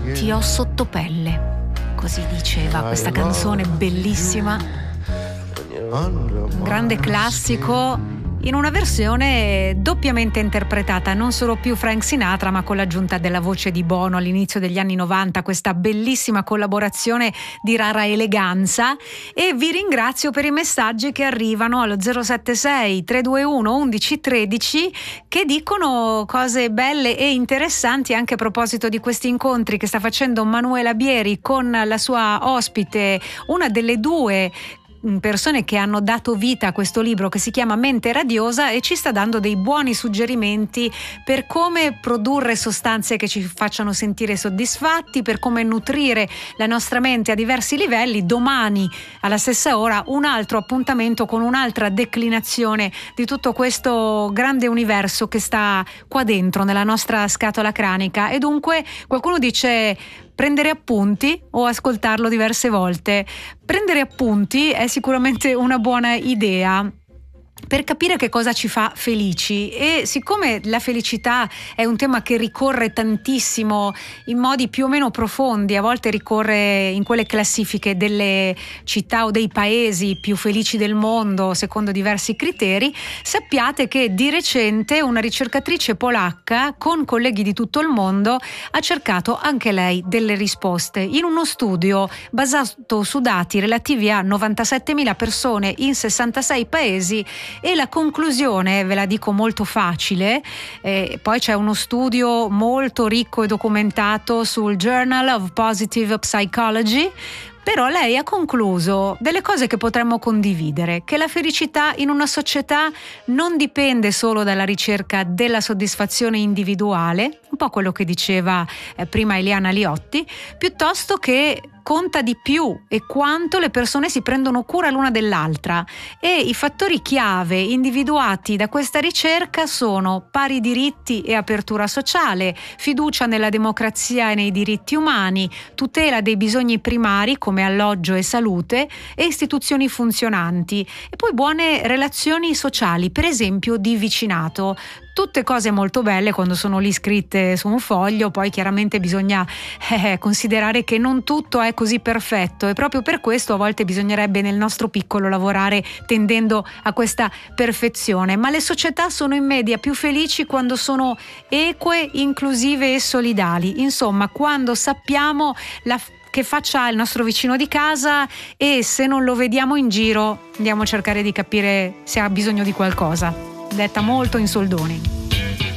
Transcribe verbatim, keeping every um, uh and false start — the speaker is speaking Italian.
Ti ho sotto pelle, così diceva questa canzone bellissima, un grande classico in una versione doppiamente interpretata, non solo più Frank Sinatra ma con l'aggiunta della voce di Bono all'inizio degli anni novanta, questa bellissima collaborazione di rara eleganza. E vi ringrazio per i messaggi che arrivano allo zero sette sei tre due uno uno uno uno tre zero che dicono cose belle e interessanti anche a proposito di questi incontri che sta facendo Manuela Bieri con la sua ospite, una delle due persone che hanno dato vita a questo libro che si chiama Mente Radiosa, e ci sta dando dei buoni suggerimenti per come produrre sostanze che ci facciano sentire soddisfatti, per come nutrire la nostra mente a diversi livelli. Domani alla stessa ora un altro appuntamento con un'altra declinazione di tutto questo grande universo che sta qua dentro nella nostra scatola cranica. E dunque qualcuno dice prendere appunti o ascoltarlo diverse volte. Prendere appunti è sicuramente una buona idea per capire che cosa ci fa felici, e siccome la felicità è un tema che ricorre tantissimo in modi più o meno profondi, a volte ricorre in quelle classifiche delle città o dei paesi più felici del mondo secondo diversi criteri, sappiate che di recente una ricercatrice polacca con colleghi di tutto il mondo ha cercato anche lei delle risposte in uno studio basato su dati relativi a novantasettemila persone in sessantasei paesi. E la conclusione ve la dico molto facile, eh, poi c'è uno studio molto ricco e documentato sul Journal of Positive Psychology, però lei ha concluso delle cose che potremmo condividere: che la felicità in una società non dipende solo dalla ricerca della soddisfazione individuale, un po' quello che diceva eh, prima Eliana Liotti, piuttosto che conta di più e quanto le persone si prendono cura l'una dell'altra, e i fattori chiave individuati da questa ricerca sono pari diritti e apertura sociale, fiducia nella democrazia e nei diritti umani, tutela dei bisogni primari come alloggio e salute e istituzioni funzionanti, e poi buone relazioni sociali, per esempio di vicinato. Tutte cose molto belle quando sono lì scritte su un foglio, poi chiaramente bisogna eh, considerare che non tutto è così perfetto, e proprio per questo a volte bisognerebbe nel nostro piccolo lavorare tendendo a questa perfezione. Ma le società sono in media più felici quando sono eque, inclusive e solidali, insomma quando sappiamo la che faccia il nostro vicino di casa, e se non lo vediamo in giro andiamo a cercare di capire se ha bisogno di qualcosa. Detta molto in soldoni.